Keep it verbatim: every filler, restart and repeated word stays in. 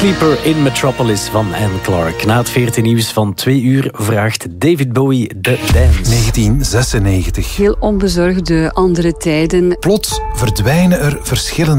Sleeper in Metropolis van Anne Clark. Na het veertien nieuws van twee uur vraagt David Bowie The Dance. negentien zesennegentig. Heel onbezorgde andere tijden. Plots verdwijnen er verschillende